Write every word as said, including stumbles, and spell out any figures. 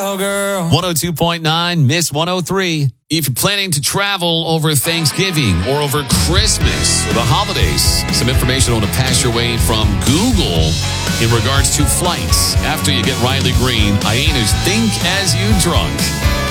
Cowgirl. one oh two point nine, Miss one oh three. If you're planning to travel over Thanksgiving or over Christmas or the holidays, some information I want to pass your way from Google in regards to flights. After you get Riley Green, hyenas think as you drunk.